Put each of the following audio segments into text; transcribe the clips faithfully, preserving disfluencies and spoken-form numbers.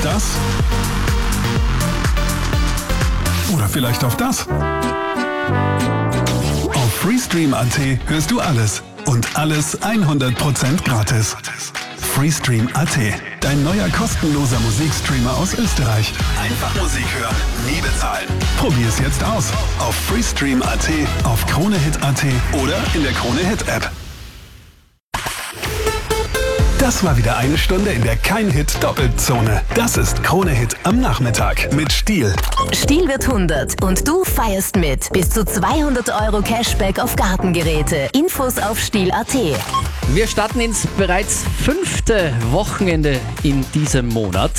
das? Oder vielleicht auf das? Auf Freestream punkt at hörst du alles. Und alles hundert Prozent gratis. Freestream punkt at, dein neuer kostenloser Musikstreamer aus Österreich. Einfach Musik hören, nie bezahlen. Probier's jetzt aus. Auf Freestream punkt at, auf Kronehit punkt at oder in der Kronehit-App. Das war wieder eine Stunde in der Kein-Hit-Doppelzone. Das ist Kronehit am Nachmittag mit Stiel. Stiel wird hundert und du feierst mit. Bis zu zweihundert Euro Cashback auf Gartengeräte. Infos auf Stiel punkt at. Wir starten ins bereits fünfte Wochenende in diesem Monat.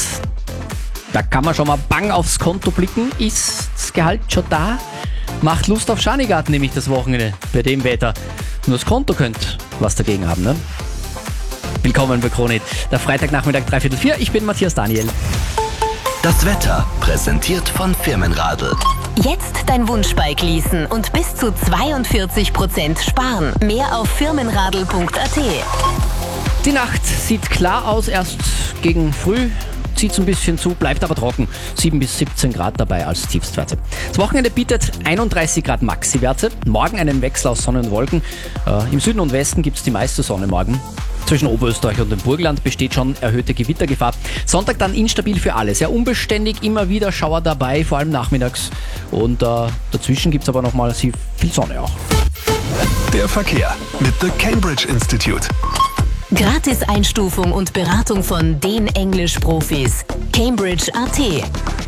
Da kann man schon mal bang aufs Konto blicken. Ist das Gehalt schon da? Macht Lust auf Schanigarten, nämlich das Wochenende bei dem Wetter. Nur das Konto könnte was dagegen haben, ne? Willkommen bei Kronehit, der Freitagnachmittag dreiviertel vier. Ich bin Matthias Daniel. Das Wetter präsentiert von Firmenradl. Jetzt dein Wunschbike leasen und bis zu zweiundvierzig Prozent sparen. Mehr auf firmenradl punkt at. Die Nacht sieht klar aus, erst gegen früh zieht es ein bisschen zu, bleibt aber trocken. sieben bis siebzehn Grad dabei als Tiefstwerte. Das Wochenende bietet einunddreißig Grad Maxi-Werte. Morgen einen Wechsel aus Sonne und Wolken. Äh, Im Süden und Westen gibt es die meiste Sonne morgen. Zwischen Oberösterreich und dem Burgenland besteht schon erhöhte Gewittergefahr. Sonntag dann instabil für alle. Sehr unbeständig, immer wieder Schauer dabei, vor allem nachmittags. Und äh, dazwischen gibt es aber nochmal viel Sonne auch. Der Verkehr mit The Cambridge Institute. Gratis-Einstufung und Beratung von den Englisch-Profis. Cambridge punkt at.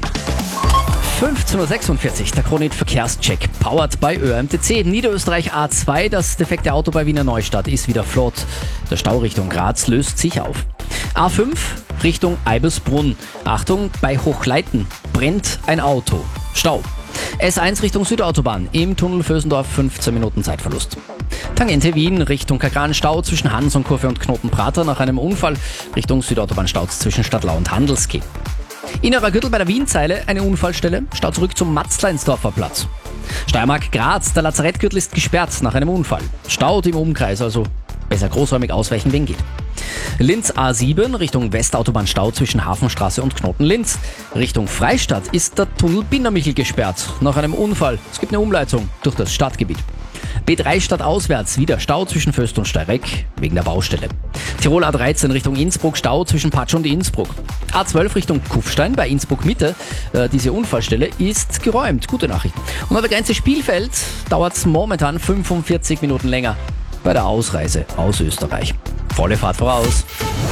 fünfzehn Uhr sechsundvierzig, der Kronehit Verkehrscheck, powered by Ö M T C. Niederösterreich A zwei, das defekte Auto bei Wiener Neustadt ist wieder flott. Der Stau Richtung Graz löst sich auf. A fünf Richtung Eibelsbrunn. Achtung, bei Hochleiten brennt ein Auto. Stau. S eins Richtung Südautobahn, im Tunnel Vösendorf fünfzehn Minuten Zeitverlust. Tangente Wien Richtung Kagran, Stau zwischen Hansonkurve und Knotenprater nach einem Unfall. Richtung Südautobahn Stau zwischen Stadtlau und Handelski. Innerer Gürtel bei der Wienzeile, eine Unfallstelle, Stau zurück zum Matzleinsdorfer Platz. Steiermark Graz, der Lazarettgürtel ist gesperrt nach einem Unfall. Staut im Umkreis, also besser großräumig ausweichen, wenn geht. Linz A sieben Richtung Westautobahn Stau zwischen Hafenstraße und Knoten-Linz. Richtung Freistadt ist der Tunnel Bindermichel gesperrt nach einem Unfall. Es gibt eine Umleitung durch das Stadtgebiet. B drei stadtauswärts wieder Stau zwischen Föst und Steyreck wegen der Baustelle. Tirol A dreizehn Richtung Innsbruck, Stau zwischen Patsch und Innsbruck. A zwölf Richtung Kufstein bei Innsbruck Mitte. Äh, diese Unfallstelle ist geräumt. Gute Nachricht. Und an der Grenze Spielfeld dauert es momentan fünfundvierzig Minuten länger bei der Ausreise aus Österreich. Volle Fahrt voraus.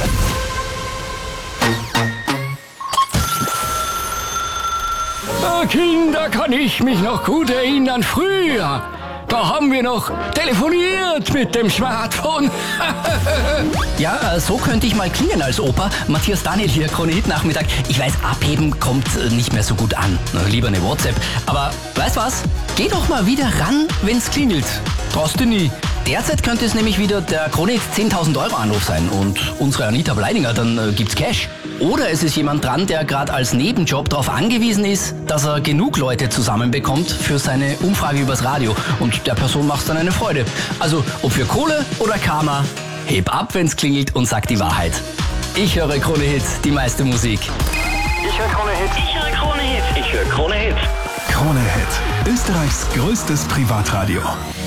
Kinder, kann ich mich noch gut erinnern, früher. Da haben wir noch telefoniert mit dem Smartphone. Ja, so könnte ich mal klingen als Opa. Matthias Daniel hier, Kronehit Nachmittag. Ich weiß, abheben kommt nicht mehr so gut an. Lieber eine WhatsApp. Aber weißt was? Geh doch mal wieder ran, wenn's klingelt. Traust du nie. Derzeit könnte es nämlich wieder der Kronehit zehntausend Euro Anruf sein und unsere Anita Bleidinger, dann äh, gibt's Cash. Oder es ist jemand dran, der gerade als Nebenjob darauf angewiesen ist, dass er genug Leute zusammenbekommt für seine Umfrage übers Radio. Und der Person macht's dann eine Freude. Also, ob für Kohle oder Karma, heb ab, wenn's klingelt und sag die Wahrheit. Ich höre Kronehit, die meiste Musik. Ich höre Kronehit. Ich höre Kronehit. Ich höre Kronehit. Kronehit, Österreichs größtes Privatradio.